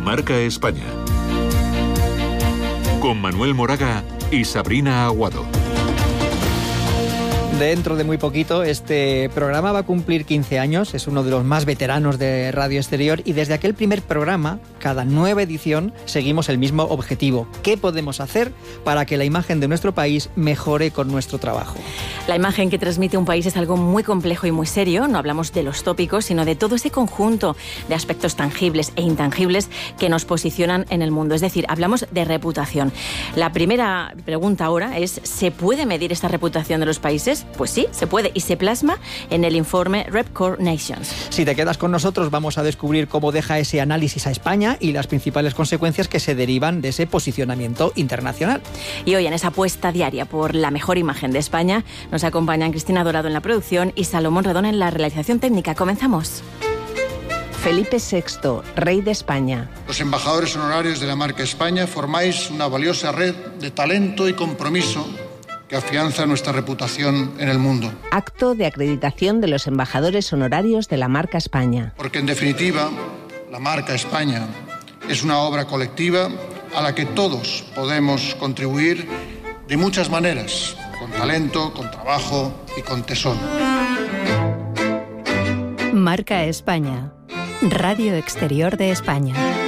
Marca España. Con Manuel Moraga y Sabrina Aguado. Dentro de muy poquito este programa va a cumplir 15 años, es uno de los más veteranos de Radio Exterior y desde aquel primer programa, cada nueva edición, seguimos el mismo objetivo. ¿Qué podemos hacer para que la imagen de nuestro país mejore con nuestro trabajo? La imagen que transmite un país es algo muy complejo y muy serio. No hablamos de los tópicos, sino de todo ese conjunto de aspectos tangibles e intangibles que nos posicionan en el mundo. Es decir, hablamos de reputación. La primera pregunta ahora es, ¿se puede medir esta reputación de los países? Pues sí, se puede y se plasma en el informe Repcore Nations. Si te quedas con nosotros vamos a descubrir cómo deja ese análisis a España y las principales consecuencias que se derivan de ese posicionamiento internacional. Y hoy en esa apuesta diaria por la mejor imagen de España nos acompañan Cristina Dorado en la producción y Salomón Redón en la realización técnica. Comenzamos. Felipe VI, rey de España. Los embajadores honorarios de la marca España formáis una valiosa red de talento y compromiso que afianza nuestra reputación en el mundo. Acto de acreditación de los embajadores honorarios de la marca España. Porque en definitiva, la marca España es una obra colectiva a la que todos podemos contribuir de muchas maneras, con talento, con trabajo y con tesón. Marca España, Radio Exterior de España.